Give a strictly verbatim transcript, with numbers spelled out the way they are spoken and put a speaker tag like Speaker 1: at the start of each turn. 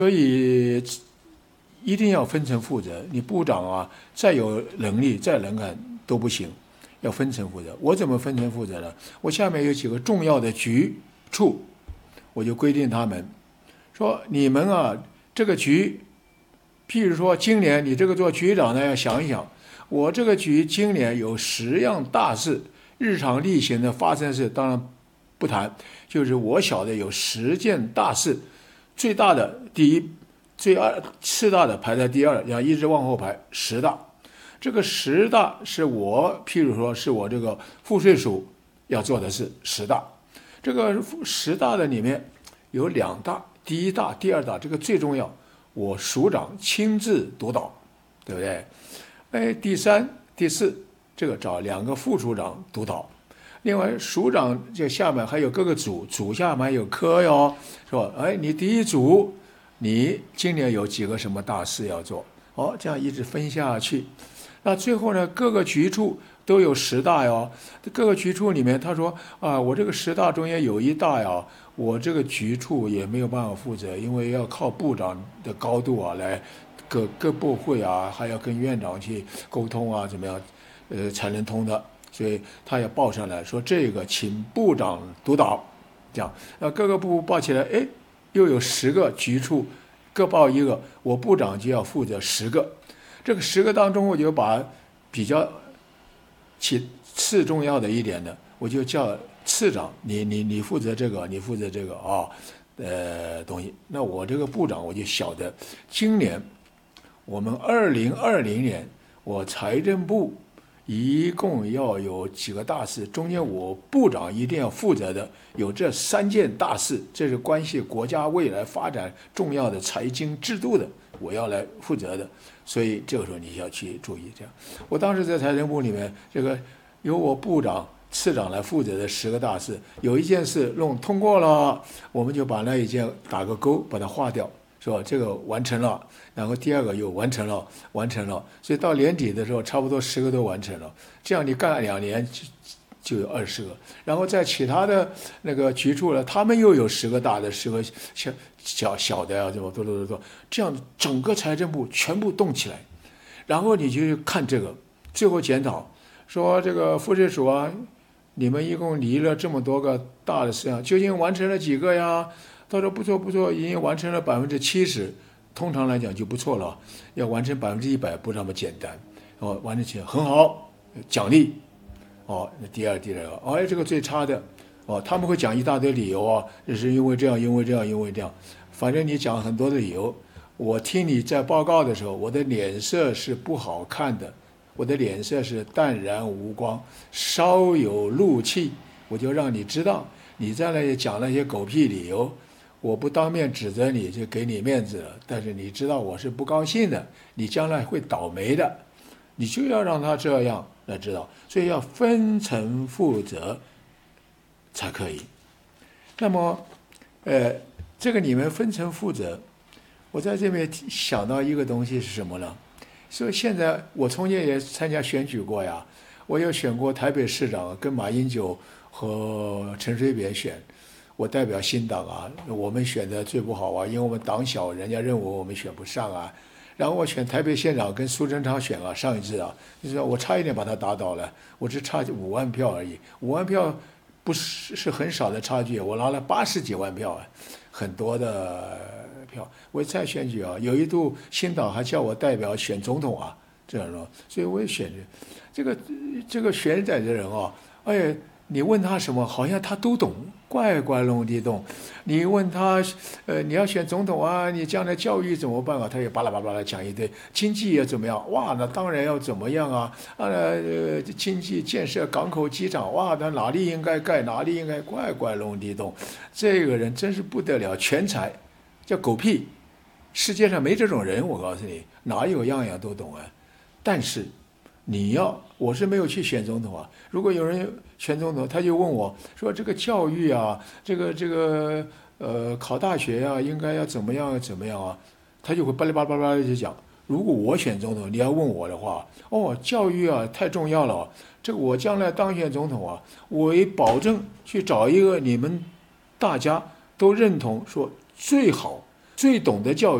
Speaker 1: 所以一定要分层负责。你部长啊，再有能力、再能干都不行，要分层负责。我怎么分层负责呢？我下面有几个重要的局处，我就规定他们说：你们啊，这个局，譬如说今年你这个做局长呢，要想一想，我这个局今年有十样大事，日常例行的发生事当然不谈，就是我晓得有十件大事。最大的第一，最二次大的排在第二，要一直往后排，十大。这个十大是我，譬如说是我这个赋税署要做的事，十大。这个十大的里面有两大，第一大、第二大，这个最重要，我署长亲自督导，对不对？哎，第三、第四，这个找两个副署长督导。另外，署长这下面还有各个组，组下面还有科哟，是吧？哎，你第一组，你今年有几个什么大事要做？哦，这样一直分下去。那最后呢，各个局处都有十大哟。各个局处里面，他说啊，我这个十大中间有一大呀，我这个局处也没有办法负责，因为要靠部长的高度啊，来各各部会啊，还要跟院长去沟通啊，怎么样，呃，才能通的。所以他也报上来说，这个请部长督导，这样，那各个部报起来，哎，又有十个局处，各报一个，我部长就要负责十个。这个十个当中，我就把比较其次重要的一点的，我就叫次长，你你你负责这个，你负责这个啊，呃东西。那我这个部长我就晓得，今年我们二零二零年，我财政部一共要有几个大事，中间我部长一定要负责的有这三件大事，这是关系国家未来发展重要的财经制度的，我要来负责的。所以这个时候你要去注意。这样，我当时在财政部里面，这个由我部长、次长来负责的十个大事，有一件事弄通过了，我们就把那一件打个勾，把它划掉。是吧？这个完成了，然后第二个又完成了，完成了，所以到年底的时候，差不多十个都完成了。这样你干两年就就有二十个，然后在其他的那个局处呢，他们又有十个大的，十个小小小的啊，怎么多多多多，这样整个财政部全部动起来，然后你就看这个，最后检讨说这个赋税署啊，你们一共离了这么多个大的事项，究竟完成了几个呀？他说不错不错，已经完成了百分之七十，通常来讲就不错了，要完成百分之一百不那么简单。哦，完成起来很好，奖励。哦，那第二第二个，哦，这个最差的，哦，他们会讲一大堆理由啊，这是因为这样，因为这样，因为这样，反正你讲很多的理由，我听你在报告的时候，我的脸色是不好看的，我的脸色是淡然无光，稍有怒气，我就让你知道，你在那里讲那些狗屁理由。我不当面指责你，就给你面子了。但是你知道我是不高兴的，你将来会倒霉的，你就要让他这样来知道。所以要分层负责才可以。那么，呃，这个你们分层负责，我在这边想到一个东西是什么呢？所以现在我从前也参加选举过呀，我有选过台北市长，跟马英九和陈水扁选。我代表新党啊，我们选的最不好啊，因为我们党小，人家认为我们选不上啊。然后我选台北县长跟苏贞昌选啊，上一次啊，就是我差一点把他打倒了，我只差五万票而已，五万票不是是很少的差距，我拿了八十几万票啊，很多的票。我再选举啊，有一度新党还叫我代表选总统啊，这样说，所以我也选这个这个选仔的人啊，哎。你问他什么，好像他都懂，怪怪弄的懂。你问他，呃，你要选总统啊，你将来教育怎么办啊？他也巴拉巴拉巴拉讲一堆，经济也怎么样？哇，那当然要怎么样啊？啊，呃，经济建设、港口、机场，哇，那哪里应该盖，哪里应该怪怪弄的懂。这个人真是不得了，全才，叫狗屁。世界上没这种人，我告诉你，哪有样样都懂啊？但是。你要，我是没有去选总统啊。如果有人选总统，他就问我说：“这个教育啊，这个这个呃，考大学啊，应该要怎么样怎么样啊？”他就会巴拉巴拉巴拉就讲。如果我选总统，你要问我的话，哦，教育啊太重要了。这个我将来当选总统啊，我也保证去找一个你们大家都认同说最好。 最懂得教育。